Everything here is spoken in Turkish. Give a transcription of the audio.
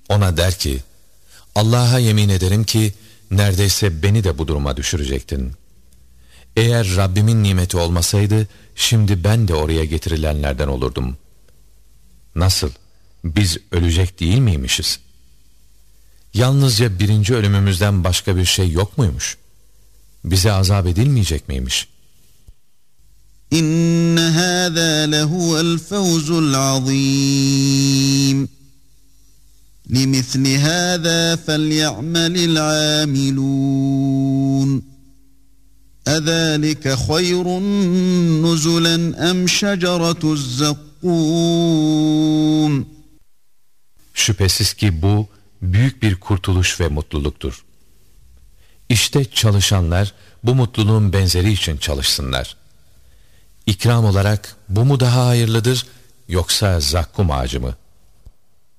Ona der ki, Allah'a yemin ederim ki neredeyse beni de bu duruma düşürecektin. Eğer Rabbimin nimeti olmasaydı şimdi ben de oraya getirilenlerden olurdum. Nasıl? Biz ölecek değil miymişiz? Yalnızca birinci ölümümüzden başka bir şey yok muymuş? Bize azap edilmeyecek miymiş? İnne hâzâ lehuvel fevzul azîm. لِمِثْلِ هَذَا فَلْيَعْمَلِ الْعَامِلُونَ أَذَٰلِكَ خَيْرٌ نُزُلًا أَمْ شَجَرَةُ الزَّقُّومِ Şüphesiz ki bu büyük bir kurtuluş ve mutluluktur. İşte çalışanlar bu mutluluğun benzeri için çalışsınlar. İkram olarak bu mu daha hayırlıdır yoksa zakkum ağacı mı?